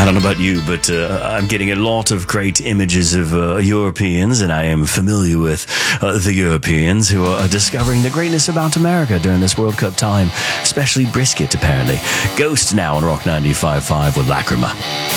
don't know about you, but I'm getting a lot of great images of Europeans, and I am familiar with the Europeans who are discovering the greatness about America during this World Cup time, especially brisket, apparently. Ghost now on Rock 95.5 with Lacrima.